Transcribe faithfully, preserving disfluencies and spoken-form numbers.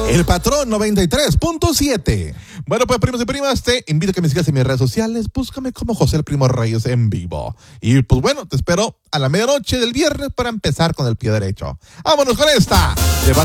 El Patrón noventa y tres punto siete. Bueno, pues primos y primas, te invito a que me sigas en mis redes sociales. Búscame como José el Primo Reyes en vivo. Y pues bueno, te espero a la medianoche del viernes para empezar con el pie derecho. Vámonos con esta.